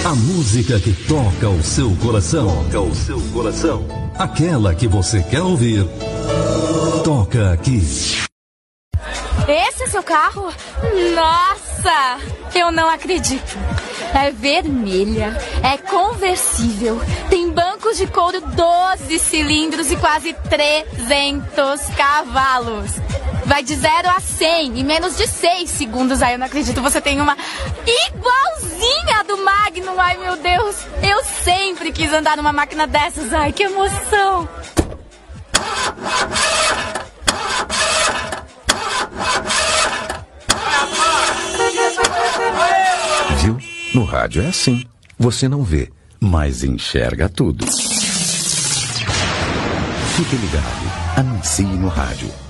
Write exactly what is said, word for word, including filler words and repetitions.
A música que toca o seu coração. Toca o seu coração. Aquela que você quer ouvir. Toca aqui. Esse é seu carro? Nossa! Eu não acredito. É vermelha, é conversível, tem bancos de couro, doze cilindros e quase trezentos cavalos. Vai de zero a cem em menos de seis segundos. Ai, eu não acredito, você tem uma igualzinha do Magnum. Ai, meu Deus, eu sempre quis andar numa máquina dessas. Ai, que emoção. Viu? No rádio é assim. Você não vê, mas enxerga tudo. Fique ligado. Anuncie no rádio.